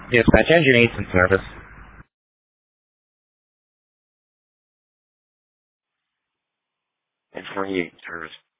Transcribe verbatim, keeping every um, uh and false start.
Dispatch engine eight in service. And for you, service.